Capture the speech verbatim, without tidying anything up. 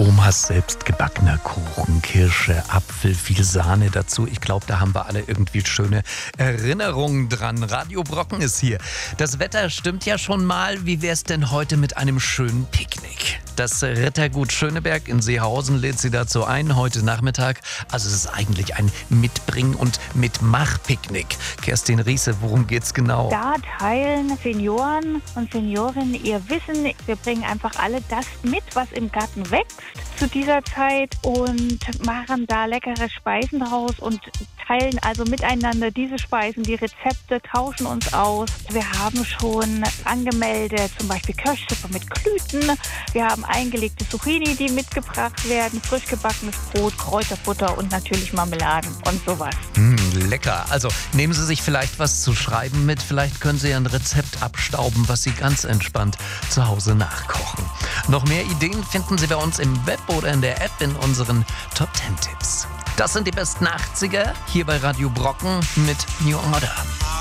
Omas selbstgebackener Kuchen, Kirsche, Apfel, viel Sahne dazu. Ich glaube, da haben wir alle irgendwie schöne Erinnerungen dran. Radio Brocken ist hier. Das Wetter stimmt ja schon mal. Wie wär's denn heute mit einem schönen Picknick? Das Rittergut Schöneberg in Seehausen lädt Sie dazu ein, heute Nachmittag. Also es ist eigentlich ein Mitbring- und Mitmach-Picknick. Kerstin Riese, worum geht's genau? Da teilen Senioren und Seniorinnen ihr Wissen. Wir bringen einfach alle das mit, was im Garten wächst zu dieser Zeit und machen da leckere Speisen draus und teilen also miteinander diese Speisen, die Rezepte, tauschen uns aus. Wir haben schon angemeldet, zum Beispiel Kirschsuppe mit Klüten. Wir haben eingelegte Zucchini, die mitgebracht werden, frisch gebackenes Brot, Kräuterbutter und natürlich Marmeladen und sowas. Mm, lecker. Also nehmen Sie sich vielleicht was zu schreiben mit. Vielleicht können Sie ein Rezept abstauben, was Sie ganz entspannt zu Hause nachkochen. Noch mehr Ideen finden Sie bei uns im Web oder in der App in unseren Top zehn Tipps. Das sind die besten achtziger hier bei Radio Brocken mit New Order.